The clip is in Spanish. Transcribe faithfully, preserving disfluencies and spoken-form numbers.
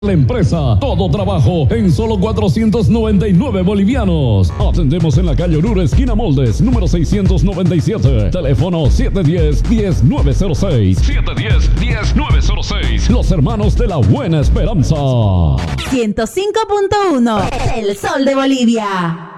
La empresa, todo trabajo en solo cuatrocientos noventa y nueve bolivianos. Atendemos en la calle Oruro, esquina Moldes, número seiscientos noventa y siete. Teléfono siete uno cero, uno cero nueve cero seis. siete uno cero, uno cero nueve cero seis. Los hermanos de la Buena Esperanza. ciento cinco punto uno. El Sol de Bolivia.